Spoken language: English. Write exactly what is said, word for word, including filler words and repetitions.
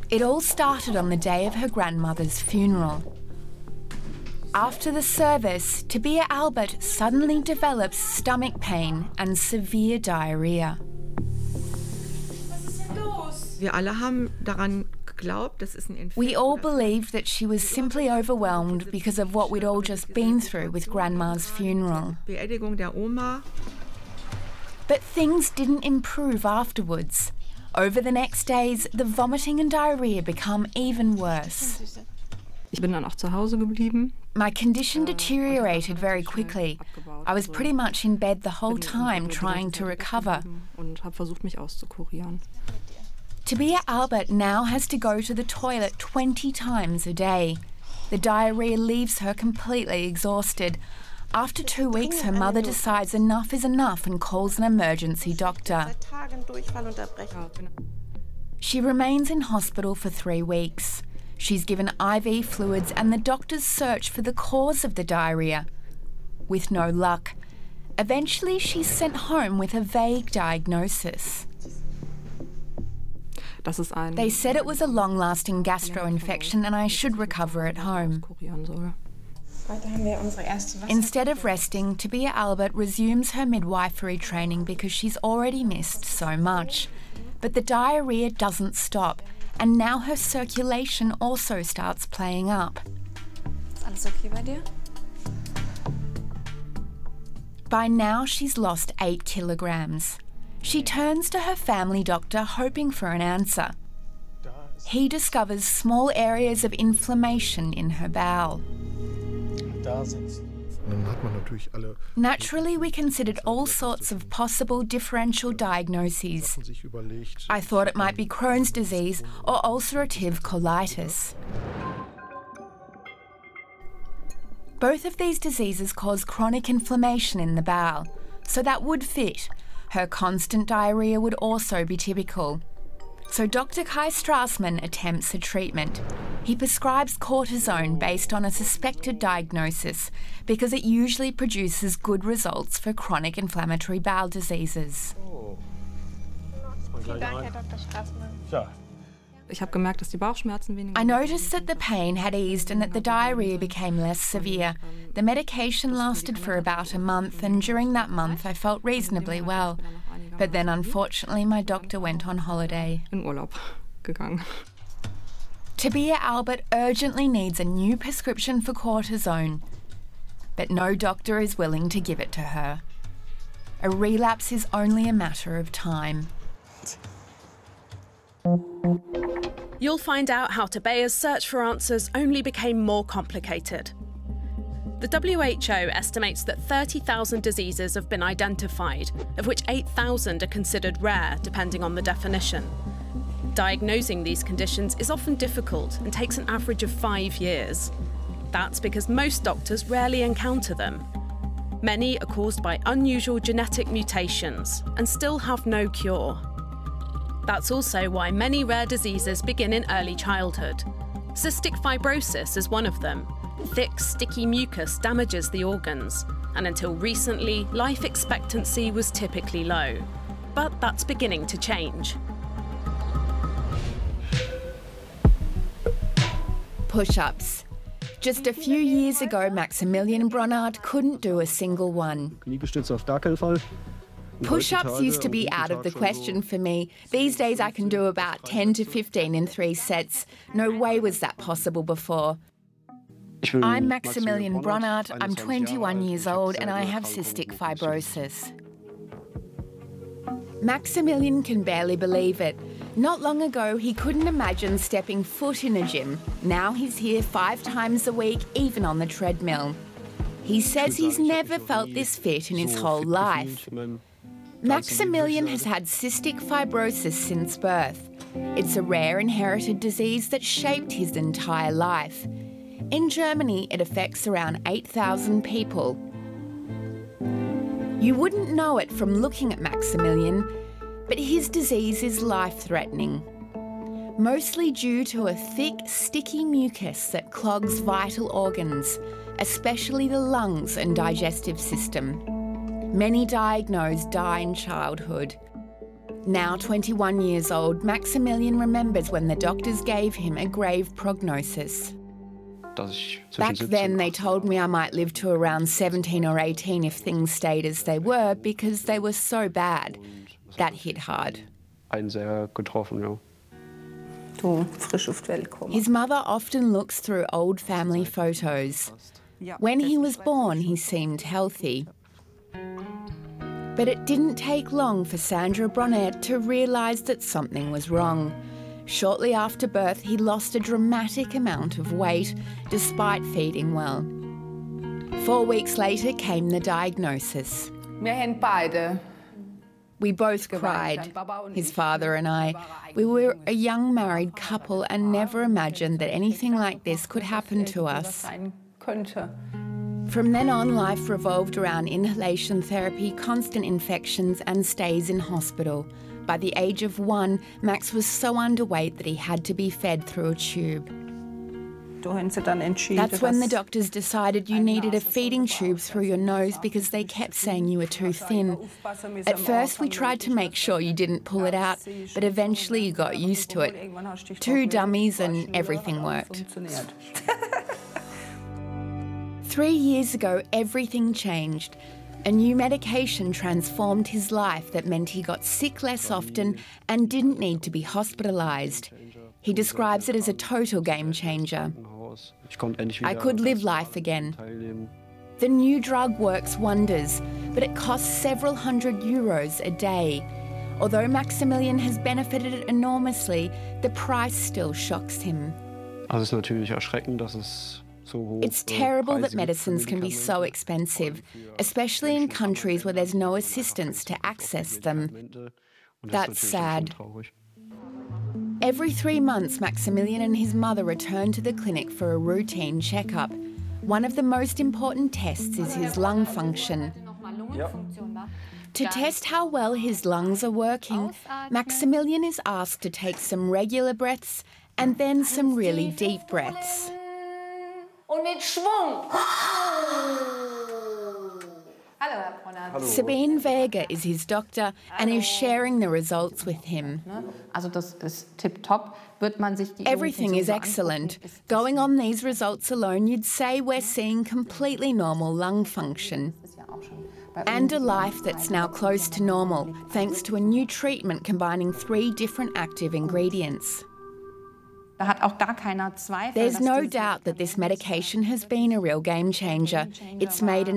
It all started on the day of her grandmother's funeral. After the service, Tabea Albert suddenly develops stomach pain and severe diarrhea. Wir alle haben daran geglaubt, das ist ein Infekt. We all believed that she was simply overwhelmed because of what we'd all just been through with Grandma's funeral. Beerdigung der Oma. But things didn't improve afterwards. Over the next days, the vomiting and diarrhea become even worse. Ich bin dann auch zu Hause geblieben. My condition deteriorated very quickly. I was pretty much in bed the whole time trying to recover. Und habe versucht, mich auszukurieren. Tabea Albert now has to go to the toilet twenty times a day. The diarrhea leaves her completely exhausted. After two weeks, her mother decides enough is enough and calls an emergency doctor. She remains in hospital for three weeks. She's given I V fluids and the doctors search for the cause of the diarrhea. With no luck. Eventually, she's sent home with a vague diagnosis. Das ist ein They said it was a long-lasting gastroinfection and I should recover at home. Instead of resting, Tabea Albert resumes her midwifery training because she's already missed so much. But the diarrhea doesn't stop, and now her circulation also starts playing up. Ist alles okay bei dir? By now, she's lost eight kilograms. She turns to her family doctor hoping for an answer. He discovers small areas of inflammation in her bowel. Naturally, we considered all sorts of possible differential diagnoses. I thought it might be Crohn's disease or ulcerative colitis. Both of these diseases cause chronic inflammation in the bowel, so that would fit. Her constant diarrhea would also be typical. So Doctor Kai Strassman attempts a treatment. He prescribes cortisone based on a suspected diagnosis because it usually produces good results for chronic inflammatory bowel diseases. Vielen Dank, Herr Doktor Strassmann. Ich habe gemerkt, dass die Bauchschmerzen weniger. I noticed that the pain had eased and that the diarrhea became less severe. The medication lasted for about a month, and during that month I felt reasonably well. But then unfortunately my doctor went on holiday. In Urlaub gegangen. Tabea Albert urgently needs a new prescription for cortisone. But no doctor is willing to give it to her. A relapse is only a matter of time. You'll find out how Tabea's search for answers only became more complicated. The W H O estimates that thirty thousand diseases have been identified, of which eight thousand are considered rare, depending on the definition. Diagnosing these conditions is often difficult and takes an average of five years. That's because most doctors rarely encounter them. Many are caused by unusual genetic mutations and still have no cure. That's also why many rare diseases begin in early childhood. Cystic fibrosis is one of them. Thick, sticky mucus damages the organs, and until recently, life expectancy was typically low. But that's beginning to change. Push-ups. Just a few years ago, Maximilian Bronard couldn't do a single one. Kniegestütze auf gar keinen Fall. Push-ups used to be out of the question for me. These days I can do about ten to fifteen in three sets. No way was that possible before. I'm Maximilian Bronard, I'm twenty-one years old and I have cystic fibrosis. Maximilian can barely believe it. Not long ago he couldn't imagine stepping foot in a gym. Now he's here five times a week, even on the treadmill. He says he's never felt this fit in his whole life. Maximilian has had cystic fibrosis since birth. It's a rare inherited disease that shaped his entire life. In Germany, it affects around eight thousand people. You wouldn't know it from looking at Maximilian, but his disease is life-threatening. Mostly due to a thick, sticky mucus that clogs vital organs, especially the lungs and digestive system. Many diagnosed die in childhood. Now twenty-one years old, Maximilian remembers when the doctors gave him a grave prognosis. Back then, they told me I might live to around seventeen or eighteen if things stayed as they were because they were so bad. That hit hard. His mother often looks through old family photos. When he was born, he seemed healthy. But it didn't take long for Sandra Bronett to realise that something was wrong. Shortly after birth, he lost a dramatic amount of weight, despite feeding well. Four weeks later came the diagnosis. We both cried, his father and I. We were a young married couple and never imagined that anything like this could happen to us. From then on, life revolved around inhalation therapy, constant infections and stays in hospital. By the age of one, Max was so underweight that he had to be fed through a tube. That's when the doctors decided you needed a feeding tube through your nose because they kept saying you were too thin. At first, we tried to make sure you didn't pull it out, but eventually you got used to it. Two dummies and everything worked. Three years ago, everything changed. A new medication transformed his life that meant he got sick less often and didn't need to be hospitalised. He describes it as a total game changer. I could live life again. The new drug works wonders, but it costs several hundred euros a day. Although Maximilian has benefited enormously, the price still shocks him. It's terrible that medicines can be so expensive, especially in countries where there's no assistance to access them. That's sad. Every three months, Maximilian and his mother return to the clinic for a routine checkup. One of the most important tests is his lung function. To test how well his lungs are working, Maximilian is asked to take some regular breaths and then some really deep breaths. Sabine Vega is his doctor and is sharing the results with him. Everything is excellent. Going on these results alone, you'd say we're seeing completely normal lung function. And a life that's now close to normal, thanks to a new treatment combining three different active ingredients. There's no doubt that this medication has been a real game changer. It's made an